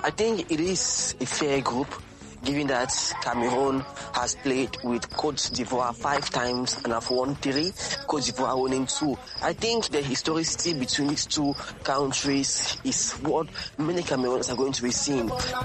I think it is a fair group, given that Cameroon has played with Côte d'Ivoire 5 times and have won 3, Côte d'Ivoire winning 2. I think the historicity between these two countries is what many Cameroonians are going to be seeing.